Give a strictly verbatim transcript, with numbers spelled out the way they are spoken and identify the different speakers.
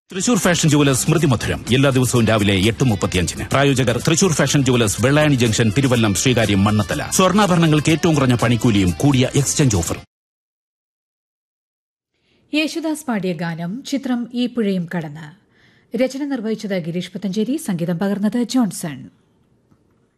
Speaker 1: Thrissur fashion jewellers സ്മൃതി മധുരം എല്ലാ ദിവസവും രാവിലെ എട്ട് മുപ്പത്തിയഞ്ചിന്. പ്രായോജകർ Thrissur fashion jewellers, Vellayani junction, Thiruvallam, Sreekaryam, Mannathala. സ്വർണ്ണാഭരണങ്ങൾക്ക് ഏറ്റവും കുറഞ്ഞ പണിക്കൂലിയും കൂടിയ എക്സ്ചേഞ്ച് ഓഫറും.
Speaker 2: യേശുദാസ് പാടിയ ഗാനം ചിത്രം ഈ പുഴയും കടന്ന്. രചന നിർവഹിച്ചത് ഗിരീഷ് പത്തഞ്ചേരി, സംഗീതം പകർന്നത് ജോൺസൺ.